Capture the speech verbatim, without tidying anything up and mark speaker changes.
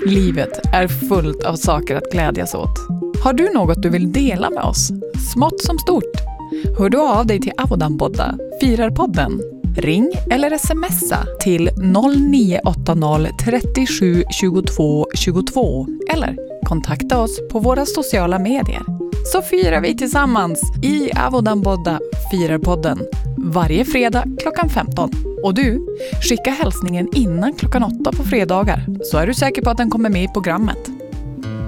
Speaker 1: Livet är fullt av saker att glädjas åt. Har du något du vill dela med oss? Smått som stort. Hör du av dig till Avodanpodda, Firarpodden. Ring eller smsa till noll nio åtta noll trettiosju tjugotvå tjugotvå eller kontakta oss på våra sociala medier. Så firar vi tillsammans i Avodanpodda, Firarpodden, varje fredag klockan femton. Och du, skicka hälsningen innan klockan åtta på fredagar så är du säker på att den kommer med i programmet.